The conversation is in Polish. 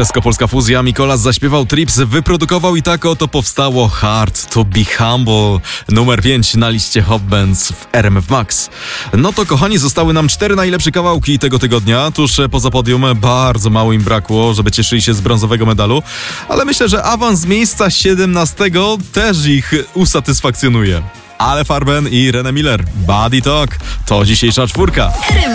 Czesko-polska fuzja. Mikolas zaśpiewał Trips, wyprodukował i tak oto powstało Hard to be Humble. Numer 5 na liście Hot Bands w RMF Max. No to kochani, zostały nam 4 najlepsze kawałki tego tygodnia. Tuż poza podium bardzo mało im brakło, żeby cieszyli się z brązowego medalu. Ale myślę, że awans z miejsca 17 też ich usatysfakcjonuje. Ale Farben i René Miller, Body Talk, to dzisiejsza czwórka.